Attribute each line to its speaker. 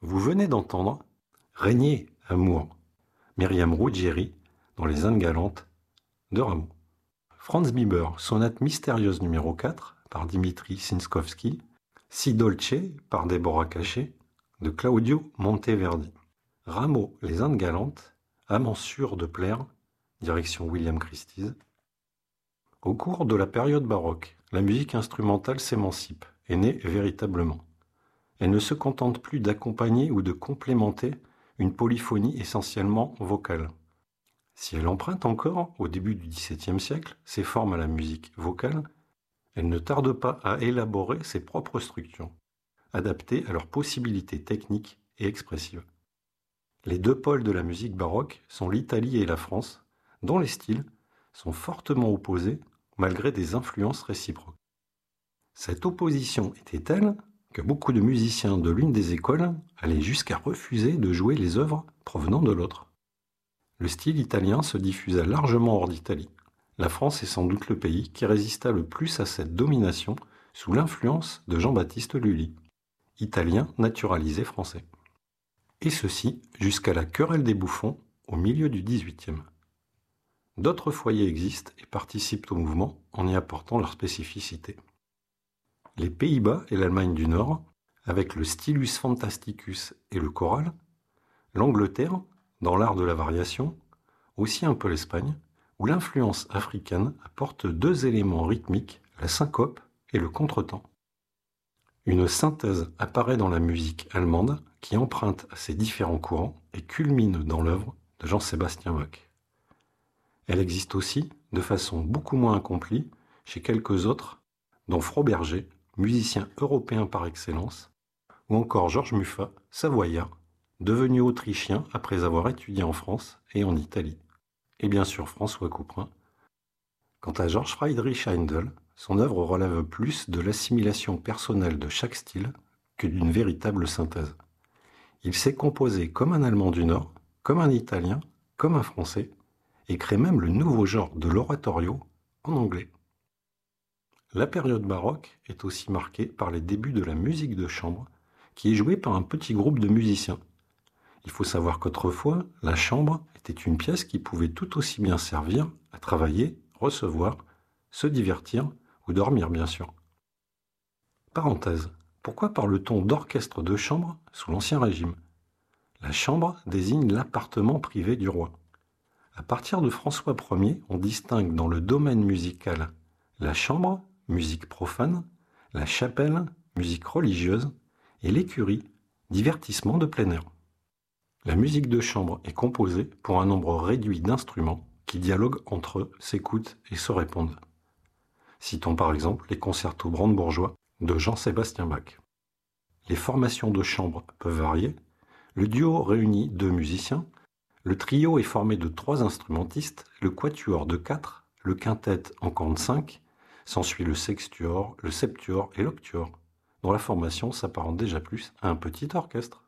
Speaker 1: Vous venez d'entendre Régner amour, Myriam Ruggieri dans Les Indes galantes de Rameau. Franz Biber, sonate mystérieuse numéro 4 par Dimitri Sinskovski, Si Dolce par Deborah Caché de Claudio Monteverdi. Rameau, Les Indes galantes, amant sûr de plaire, direction William Christie's. Au cours de la période baroque, la musique instrumentale s'émancipe et naît véritablement. Elle ne se contente plus d'accompagner ou de complémenter une polyphonie essentiellement vocale. Si elle emprunte encore, au début du XVIIe siècle, ses formes à la musique vocale, elle ne tarde pas à élaborer ses propres structures, adaptées à leurs possibilités techniques et expressives. Les deux pôles de la musique baroque sont l'Italie et la France, dont les styles sont fortement opposés malgré des influences réciproques. Cette opposition était telle que beaucoup de musiciens de l'une des écoles allaient jusqu'à refuser de jouer les œuvres provenant de l'autre. Le style italien se diffusa largement hors d'Italie. La France est sans doute le pays qui résista le plus à cette domination sous l'influence de Jean-Baptiste Lully, italien naturalisé français. Et ceci jusqu'à la querelle des bouffons au milieu du XVIIIe. D'autres foyers existent et participent au mouvement en y apportant leur spécificité. Les Pays-Bas et l'Allemagne du Nord, avec le stylus fantasticus et le choral, l'Angleterre, dans l'art de la variation, aussi un peu l'Espagne, où l'influence africaine apporte deux éléments rythmiques, la syncope et le contretemps. Une synthèse apparaît dans la musique allemande qui emprunte à ces différents courants et culmine dans l'œuvre de Jean-Sébastien Bach. Elle existe aussi, de façon beaucoup moins accomplie, chez quelques autres, dont Froberger, musicien européen par excellence, ou encore Georges Muffat, savoyard, devenu autrichien après avoir étudié en France et en Italie, et bien sûr François Couperin. Quant à Georges Friedrich Händel, son œuvre relève plus de l'assimilation personnelle de chaque style que d'une véritable synthèse. Il s'est composé comme un Allemand du Nord, comme un Italien, comme un Français, et crée même le nouveau genre de l'oratorio en anglais. La période baroque est aussi marquée par les débuts de la musique de chambre, qui est jouée par un petit groupe de musiciens. Il faut savoir qu'autrefois, la chambre était une pièce qui pouvait tout aussi bien servir à travailler, recevoir, se divertir ou dormir bien sûr. Parenthèse, pourquoi parle-t-on d'orchestre de chambre sous l'Ancien Régime? La chambre désigne l'appartement privé du roi. À partir de François Ier, on distingue dans le domaine musical la chambre, musique profane, la chapelle, musique religieuse, et l'écurie, divertissement de plein air. La musique de chambre est composée pour un nombre réduit d'instruments qui dialoguent entre eux, s'écoutent et se répondent. Citons par exemple les concertos brandebourgeois de Jean-Sébastien Bach. Les formations de chambre peuvent varier. Le duo réunit 2 musiciens, le trio est formé de 3 instrumentistes, le quatuor de 4, le quintet en compte 5, s'ensuit le sextuor, le septuor et l'octuor, dont la formation s'apparente déjà plus à un petit orchestre.